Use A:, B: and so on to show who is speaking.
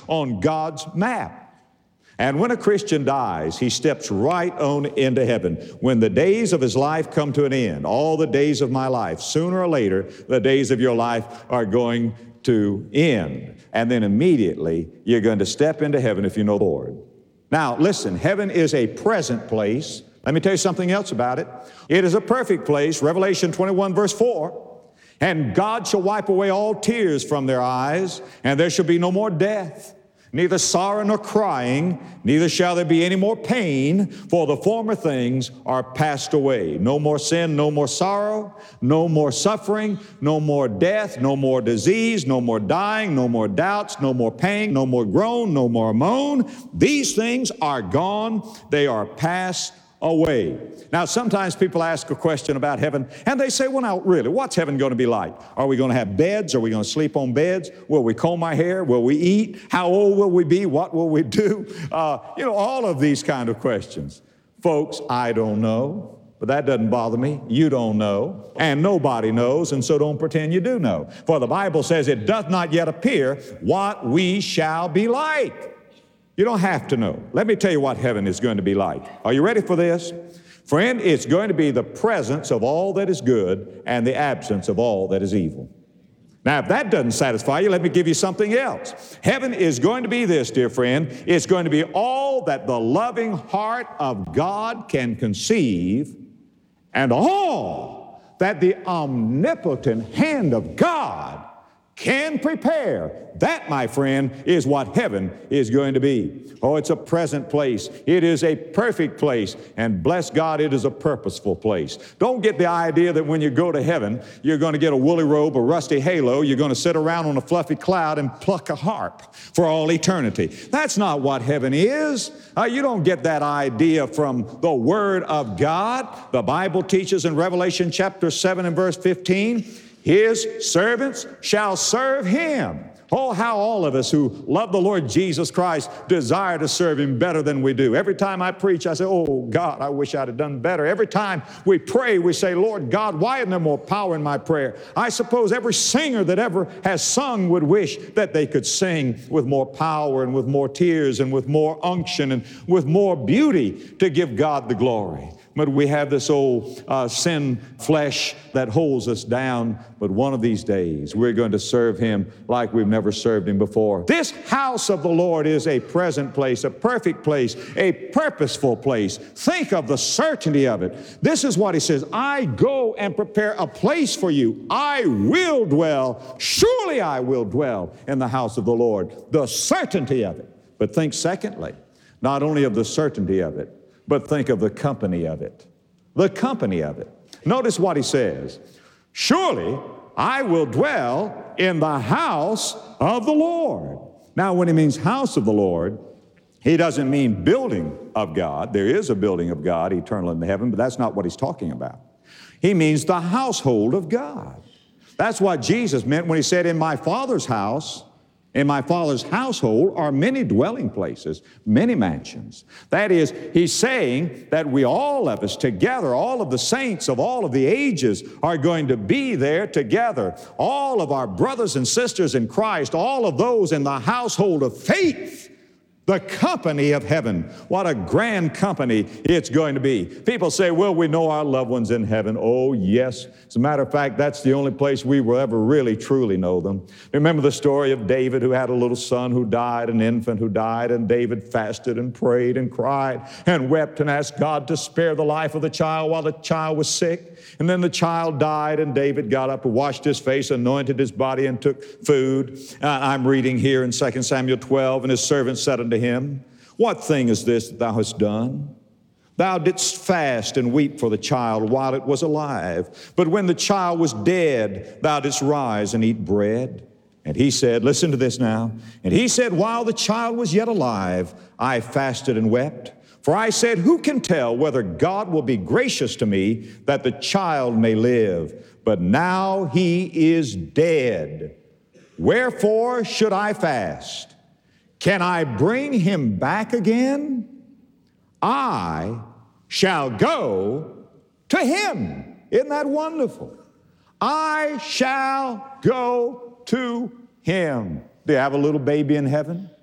A: on God's map. And when a Christian dies, he steps right on into heaven. When the days of his life come to an end, all the days of my life, sooner or later, the days of your life are going to end. And then immediately, you're going to step into heaven if you know the Lord. Now, listen, heaven is a present place. Let me tell you something else about it. It is a perfect place, Revelation 21, verse 4. And God shall wipe away all tears from their eyes, and there shall be no more death, neither sorrow nor crying, neither shall there be any more pain, for the former things are passed away. No more sin, no more sorrow, no more suffering, no more death, no more disease, no more dying, no more doubts, no more pain, no more groan, no more moan. These things are gone. They are passed away. Now, sometimes people ask a question about heaven, and they say, well, now, really, what's heaven going to be like? Are we going to have beds? Are we going to sleep on beds? Will we comb our hair? Will we eat? How old will we be? What will we do? All of these kind of questions. Folks, I don't know, but that doesn't bother me. You don't know, and nobody knows, and so don't pretend you do know. For the Bible says it doth not yet appear what we shall be like. You don't have to know. Let me tell you what heaven is going to be like. Are you ready for this? Friend, it's going to be the presence of all that is good and the absence of all that is evil. Now, if that doesn't satisfy you, let me give you something else. Heaven is going to be this, dear friend. It's going to be all that the loving heart of God can conceive and all that the omnipotent hand of God can prepare. That, my friend, is what heaven is going to be. Oh, it's a present place. It is a perfect place. And bless God, it is a purposeful place. Don't get the idea that when you go to heaven, you're going to get a woolly robe, a rusty halo, you're going to sit around on a fluffy cloud and pluck a harp for all eternity. That's not what heaven is. You don't get that idea from the Word of God. The Bible teaches in Revelation chapter 7 and verse 15, His servants shall serve Him. Oh, how all of us who love the Lord Jesus Christ desire to serve Him better than we do. Every time I preach, I say, oh, God, I wish I'd have done better. Every time we pray, we say, Lord God, why isn't there more power in my prayer? I suppose every singer that ever has sung would wish that they could sing with more power and with more tears and with more unction and with more beauty to give God the glory. But we have this old sin flesh that holds us down. But one of these days, we're going to serve Him like we've never served Him before. This house of the Lord is a present place, a perfect place, a purposeful place. Think of the certainty of it. This is what He says, I go and prepare a place for you. I will dwell, surely I will dwell in the house of the Lord. The certainty of it. But think secondly, not only of the certainty of it, but think of the company of it. The company of it. Notice what He says. Surely I will dwell in the house of the Lord. Now, when He means house of the Lord, He doesn't mean building of God. There is a building of God eternal in heaven, but that's not what He's talking about. He means the household of God. That's what Jesus meant when He said, in my Father's house, in my Father's household are many dwelling places, many mansions. That is, He's saying that we all of us together, all of the saints of all of the ages are going to be there together. All of our brothers and sisters in Christ, all of those in the household of faith, the company of heaven. What a grand company it's going to be. People say, well, we know our loved ones in heaven. Oh, yes. As a matter of fact, that's the only place we will ever really, truly know them. Remember the story of David who had a little son who died, an infant who died, and David fasted and prayed and cried and wept and asked God to spare the life of the child while the child was sick. And then the child died, and David got up and washed his face, anointed his body, and took food. I'm reading here in 2 Samuel 12, and his servant said unto him, what thing is this that thou hast done? Thou didst fast and weep for the child while it was alive. But when the child was dead, thou didst rise and eat bread. And he said, listen to this now. And he said, while the child was yet alive, I fasted and wept. For I said, who can tell whether God will be gracious to me that the child may live? But now he is dead. Wherefore should I fast? Can I bring him back again? I shall go to him. Isn't that wonderful? I shall go to him. Do you have a little baby in heaven?